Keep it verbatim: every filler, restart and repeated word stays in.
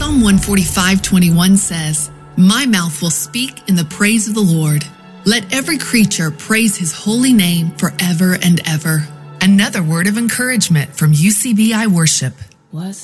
Psalm one forty-five twenty-one says, "My mouth will speak in the praise of the Lord. Let every creature praise his holy name forever and ever." Another word of encouragement from U C B I Worship. Was